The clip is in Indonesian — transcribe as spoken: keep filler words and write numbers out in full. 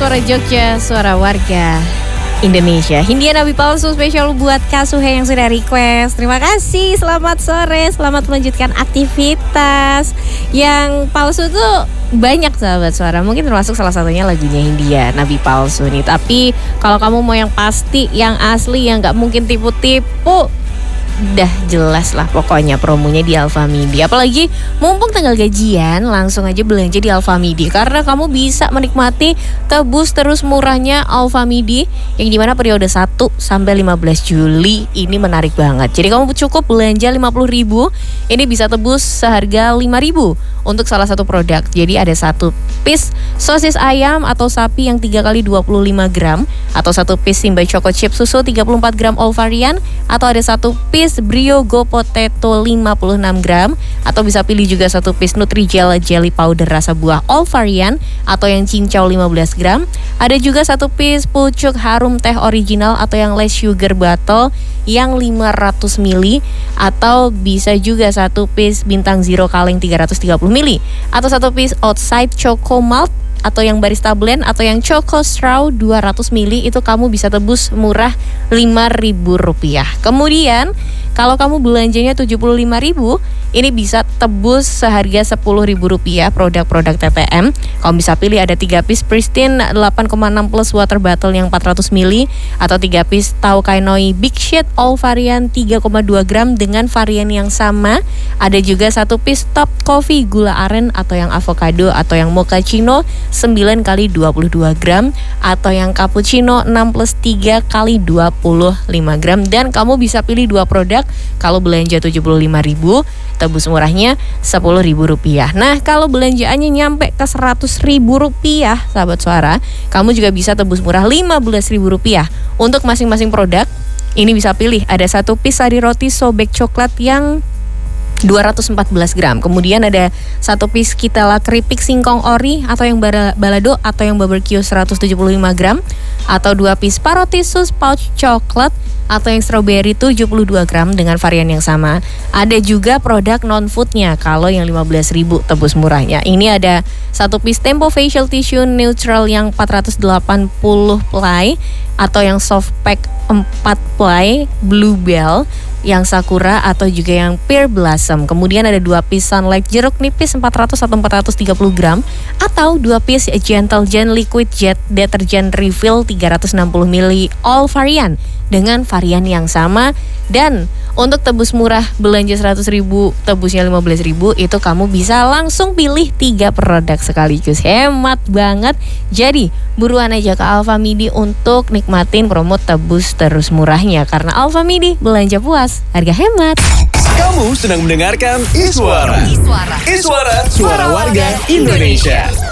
Suara Jogja, suara warga Indonesia. Hindia Nabi Palsu spesial buat Kasuhe yang sudah request. Terima kasih, selamat sore, selamat melanjutkan aktivitas. Yang palsu tuh banyak sahabat suara, mungkin termasuk salah satunya lagunya Hindia Nabi Palsu nih. Tapi kalau kamu mau yang pasti, yang asli, yang gak mungkin tipu-tipu, udah jelas lah pokoknya promonya di Alfamidi. Apalagi mumpung tanggal gajian, langsung aja belanja di Alfamidi karena kamu bisa menikmati tebus terus murahnya Alfamidi yang dimana periode satu sampai lima belas Juli ini menarik banget. Jadi kamu cukup belanja lima puluh ribu, ini bisa tebus seharga lima ribu untuk salah satu produk. Jadi ada satu piece sosis ayam atau sapi yang tiga kali dua puluh lima gram, atau satu piece Simba Choco Chip susu tiga puluh empat gram all varian, atau ada satu piece Brio Go Potato lima puluh enam gram, atau bisa pilih juga satu piece Nutrijel Jelly Powder rasa buah all varian atau yang cincau lima belas gram. Ada juga satu piece Pucuk Harum Teh Original atau yang less sugar bottle yang lima ratus mililiter, atau bisa juga satu piece Bintang Zero Kaleng tiga ratus tiga puluh mililiter, atau satu piece Outside Choco Malt atau yang barista blend atau yang choco straw dua ratus mililiter. Itu kamu bisa tebus murah lima ribu rupiah. Kemudian kalau kamu belanjanya tujuh puluh lima ribu, ini bisa tebus seharga sepuluh ribu rupiah produk-produk T T M. Kamu bisa pilih ada tiga piece Pristine delapan koma enam plus water bottle yang empat ratus mililiter, atau tiga piece Tau Kainoi Big Shit all varian tiga koma dua gram dengan varian yang sama. Ada juga satu piece Top Coffee gula aren atau yang avocado atau yang mochaccino sembilan kali dua puluh dua gram, atau yang cappuccino enam plus tiga kali dua puluh lima gram. Dan kamu bisa pilih dua produk. Kalau belanja tujuh puluh lima ribu, tebus murahnya sepuluh ribu rupiah. Nah, kalau belanjaannya nyampe ke seratus ribu rupiah, sahabat suara, kamu juga bisa tebus murah lima belas ribu rupiah. Untuk masing-masing produk, ini bisa pilih ada satu piece sari roti sobek coklat yang dua ratus empat belas gram. Kemudian ada satu piece Kitala keripik singkong ori atau yang balado atau yang barbecue seratus tujuh puluh lima gram, atau dua piece Parotisus pouch coklat atau yang strawberry tujuh puluh dua gram dengan varian yang sama. Ada juga produk non-foodnya. Kalau yang lima belas ribu tebus murahnya, ini ada satu piece Tempo facial tissue neutral yang empat ratus delapan puluh ply, atau yang soft pack empat ply Bluebell yang sakura atau juga yang pear blossom. Kemudian ada dua piece Sunlight jeruk nipis empat ratus atau empat ratus tiga puluh gram, atau dua piece Gentle Gen liquid jet deterjen refill tiga ratus enam puluh mililiter all varian dengan varian yang sama. Dan untuk tebus murah belanja seratus ribu, tebusnya lima belas ribu, itu kamu bisa langsung pilih tiga produk sekaligus. Hemat banget. Jadi buruan aja ke Alfamidi untuk nikmatin promo tebus terus murahnya, karena Alfamidi belanja puas, harga hemat. Kamu sedang mendengarkan Iswara. Iswara, Iswara suara warga Indonesia.